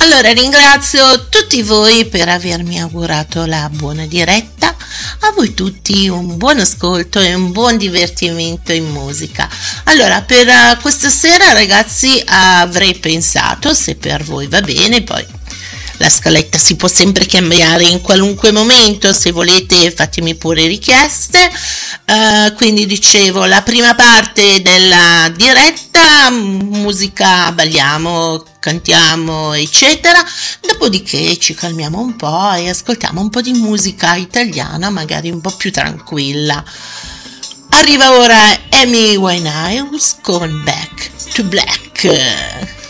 Allora ringrazio tutti voi per avermi augurato la buona diretta, a voi tutti un buon ascolto e un buon divertimento in musica. Allora, per questa sera ragazzi avrei pensato, se per voi va bene, poi la scaletta si può sempre cambiare in qualunque momento, se volete fatemi pure richieste. Quindi dicevo, la prima parte della diretta, musica, balliamo, cantiamo, eccetera. Dopodiché ci calmiamo un po' e ascoltiamo un po' di musica italiana, magari un po' più tranquilla. Arriva ora Amy Winehouse con Back to Black.